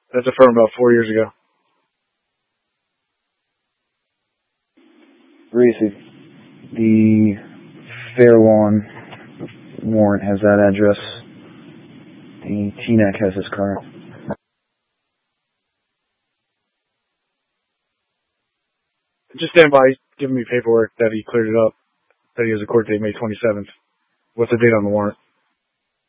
That's a firm about 4 years ago. Reese, the Fair Lawn warrant has that address. The TNAC has his car. Just stand by, giving me paperwork that he cleared it up, that he has a court date May 27th. What's the date on the warrant?